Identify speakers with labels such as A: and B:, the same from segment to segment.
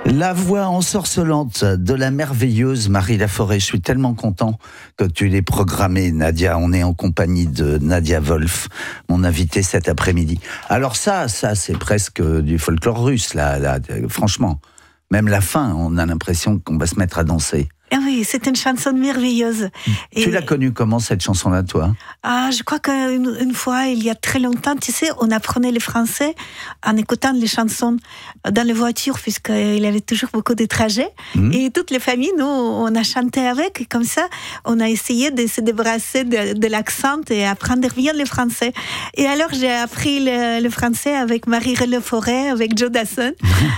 A: La voix ensorcelante de la merveilleuse Marie Laforêt. Je suis tellement content que tu l'aies programmée, Nadia. On est en compagnie de Nadia Wolf, mon invitée cet après-midi. Alors ça c'est presque du folklore russe, là, franchement. Même la fin, on a l'impression qu'on va se mettre à danser.
B: Ah oui, c'est une chanson merveilleuse.
A: Tu l'as connue comment, cette chanson-là, toi ?
B: Je crois qu'une fois, il y a très longtemps, tu sais, on apprenait le français en écoutant les chansons dans les voitures, puisqu'il y avait toujours beaucoup de trajets. Et toutes les familles, nous, on a chanté avec, et comme ça, on a essayé de se débarrasser de l'accent et apprendre bien le français. Et alors, j'ai appris le français avec Marie Laforêt, avec Joe Dassin.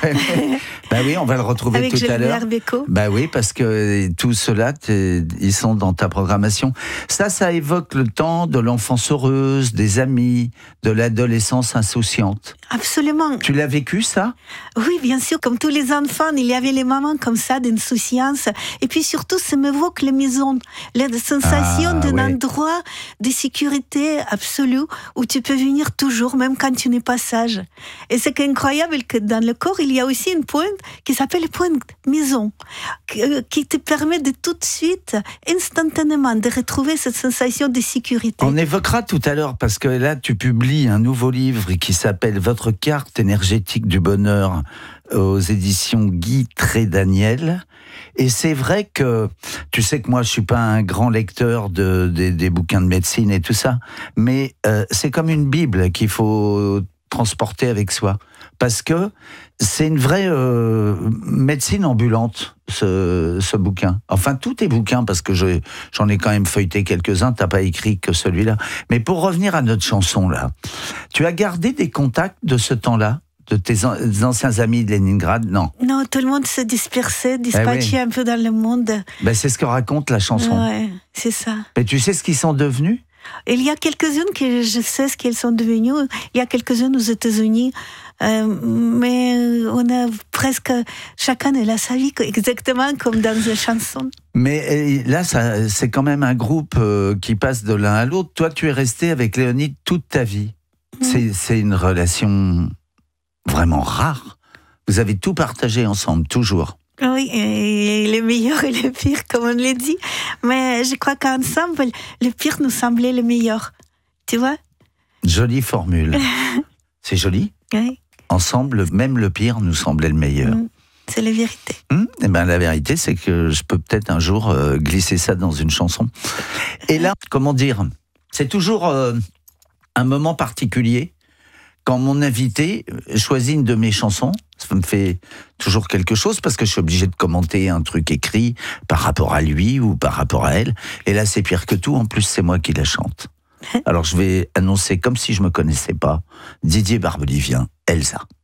A: Bah oui, on va le retrouver
B: avec
A: tout à l'heure.
B: Bécaud.
A: Bah oui, parce que tout cela, ils sont dans ta programmation. Ça évoque le temps de l'enfance heureuse, des amis, de l'adolescence insouciante.
B: Absolument.
A: Tu l'as vécu, ça ?
B: Oui, bien sûr, comme tous les enfants, il y avait les moments comme ça d'insouciance. Et puis surtout, ça m'évoque les maisons, la sensation d'un endroit de sécurité absolue où tu peux venir toujours, même quand tu n'es pas sage. Et c'est incroyable que dans le corps, il y a aussi une pointe qui s'appelle le point maison, qui te permet de tout de suite, instantanément, de retrouver cette sensation de sécurité.
A: On évoquera tout à l'heure, parce que là, tu publies un nouveau livre qui s'appelle « Votre carte énergétique du bonheur » aux éditions Guy Trédaniel. Et c'est vrai que, tu sais que moi, je suis pas un grand lecteur des bouquins de médecine et tout ça, mais c'est comme une Bible qu'il faut transporter avec soi. Parce que c'est une vraie médecine ambulante, ce bouquin. Enfin, tous tes bouquins, parce que j'en ai quand même feuilleté quelques-uns, t'as pas écrit que celui-là. Mais pour revenir à notre chanson, là, tu as gardé des contacts de ce temps-là, de tes anciens amis de Leningrad ? Non.
B: Non, tout le monde s'est dispersé, dispatché un peu dans le monde.
A: Ben, c'est ce que raconte la chanson.
B: Ouais, c'est ça.
A: Mais tu sais ce qu'ils sont devenus ?
B: Il y a quelques-unes que je sais ce qu'elles sont devenues. Il y a quelques-unes aux États-Unis. Mais on a presque... Chacun a sa vie, exactement comme dans les chansons.
A: Mais là, c'est quand même un groupe qui passe de l'un à l'autre. Toi, tu es resté avec Léonide toute ta vie. C'est une relation vraiment rare. Vous avez tout partagé ensemble, toujours.
B: Oui, et le meilleur et le pire, comme on l'a dit. Mais je crois qu'ensemble, le pire nous semblait le meilleur. Tu vois ?
A: Jolie formule. C'est joli ?
B: Oui.
A: Ensemble, même le pire nous semblait le meilleur.
B: C'est la vérité.
A: Eh ben, la vérité, c'est que je peux peut-être un jour glisser ça dans une chanson. Et là, comment dire ? C'est toujours un moment particulier. Quand mon invité choisit une de mes chansons, ça me fait toujours quelque chose parce que je suis obligé de commenter un truc écrit par rapport à lui ou par rapport à elle. Et là, c'est pire que tout. En plus, c'est moi qui la chante. Alors, je vais annoncer comme si je me connaissais pas. Didier Barbelivien, Elsa.